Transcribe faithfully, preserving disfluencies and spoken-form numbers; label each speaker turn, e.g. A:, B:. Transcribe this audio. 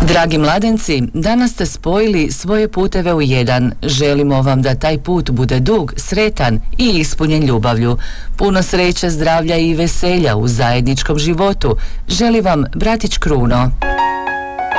A: Dragi mladenci, danas ste spojili svoje puteve u jedan. Želimo vam da taj put bude dug, sretan i ispunjen ljubavlju. Puno sreće, zdravlja i veselja u zajedničkom životu. Želi vam bratić Kruno.